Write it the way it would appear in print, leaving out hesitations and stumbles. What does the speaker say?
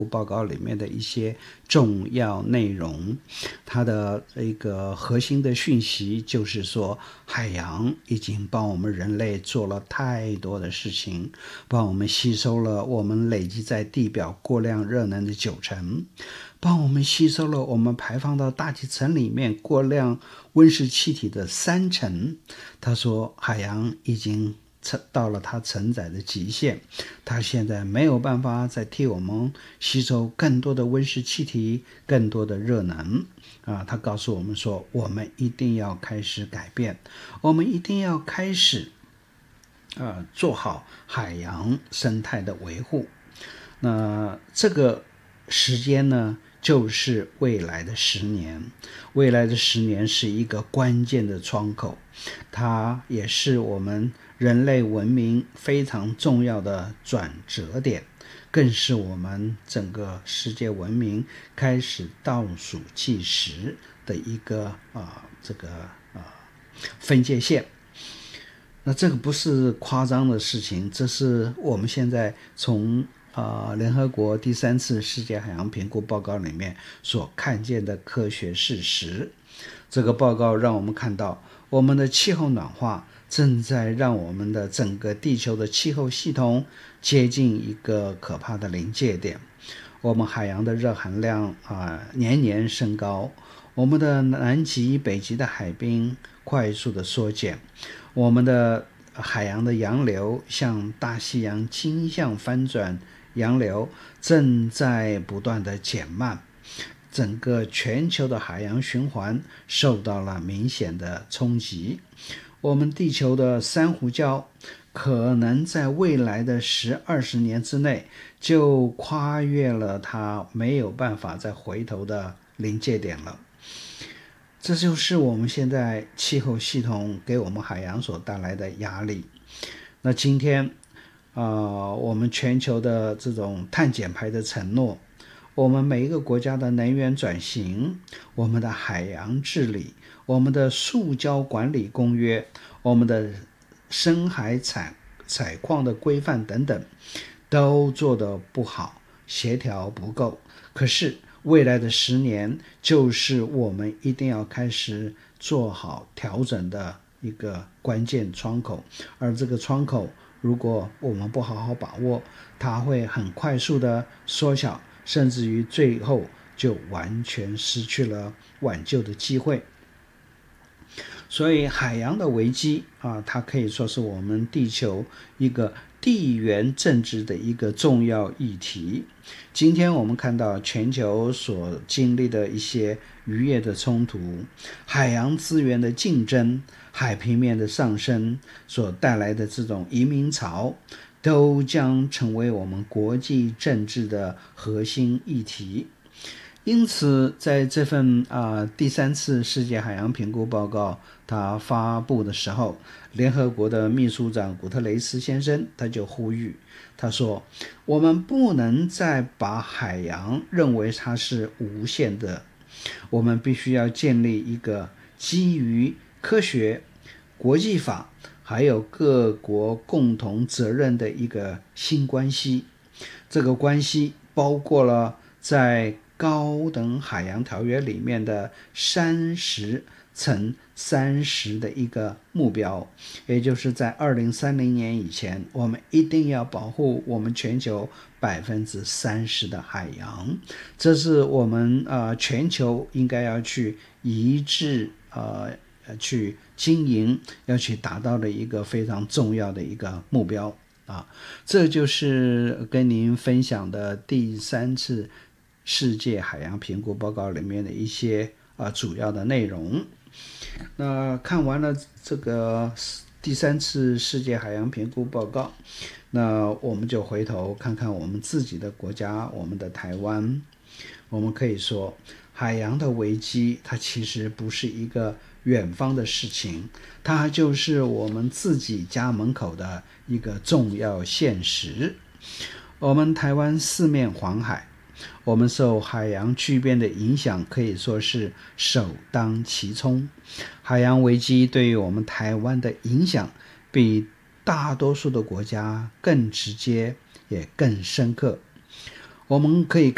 报告里面的一些重要内容。它的一个核心的讯息就是说，海洋已经帮我们人类做了太多的事情，帮我们吸收了我们累积在地表过量热能的90%，帮我们吸收了我们排放到大气层里面过量温室气体的30%。他说海洋已经到了它承载的极限，它现在没有办法再替我们吸收更多的温室气体，更多的热能他告诉我们说，我们一定要开始改变，我们一定要开始做好海洋生态的维护。那这个时间呢，就是未来的10年。未来的10年是一个关键的窗口，它也是我们人类文明非常重要的转折点，更是我们整个世界文明开始倒数计时的一个分界线。那这个不是夸张的事情，这是我们现在从联合国第3次世界海洋评估报告里面所看见的科学事实。这个报告让我们看到，我们的气候暖化正在让我们的整个地球的气候系统接近一个可怕的临界点。我们海洋的热含量年年升高，我们的南极、北极的海冰快速的缩减，我们的海洋的洋流向大西洋倾向翻转，洋流正在不断的减慢，整个全球的海洋循环受到了明显的冲击。我们地球的珊瑚礁可能在未来的10-20年之内就跨越了它没有办法再回头的临界点了。这就是我们现在气候系统给我们海洋所带来的压力。那今天我们全球的这种碳减排的承诺，我们每一个国家的能源转型，我们的海洋治理，我们的塑胶管理公约，我们的深海采矿的规范等等，都做得不好，协调不够。可是未来的10年就是我们一定要开始做好调整的一个关键窗口，而这个窗口如果我们不好好把握，它会很快速的缩小，甚至于最后就完全失去了挽救的机会。所以海洋的危机它可以说是我们地球一个地缘政治的一个重要议题。今天我们看到全球所经历的一些渔业的冲突，海洋资源的竞争，海平面的上升所带来的这种移民潮，都将成为我们国际政治的核心议题。因此在这份第3次世界海洋评估报告它发布的时候，联合国的秘书长古特雷斯先生他就呼吁，他说，我们不能再把海洋认为它是无限的，我们必须要建立一个基于科学、国际法还有各国共同责任的一个新关系。这个关系包括了在高等海洋条约里面的30×30的一个目标，也就是在2030年以前，我们一定要保护我们全球30%的海洋。这是我们全球应该要去一致去经营，要去达到的一个非常重要的一个目标这就是跟您分享的第3次世界海洋评估报告里面的一些主要的内容。那看完了这个第3次世界海洋评估报告，那我们就回头看看我们自己的国家，我们的台湾。我们可以说，海洋的危机它其实不是一个远方的事情，它就是我们自己家门口的一个重要现实。我们台湾4面环海，我们受海洋巨变的影响可以说是首当其冲。海洋危机对于我们台湾的影响比大多数的国家更直接也更深刻。我们可以